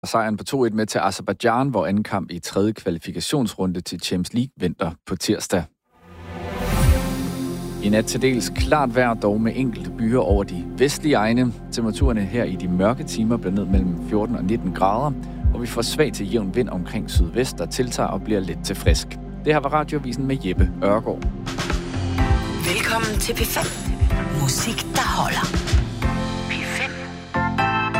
Sejren på 2-1 med til Aserbajdsjan, hvor anden kamp i tredje kvalifikationsrunde til Champions League venter på tirsdag. I nat til dels klart vejr, dog med enkelte byer over de vestlige egne. Temperaturerne her i de mørke timer bliver ned mellem 14 og 19 grader, og vi får svag til jævn vind omkring sydvest, der tiltager og bliver lidt til frisk. Det her var Radioavisen med Jeppe Ørgaard. Velkommen til P5. Musik, der holder.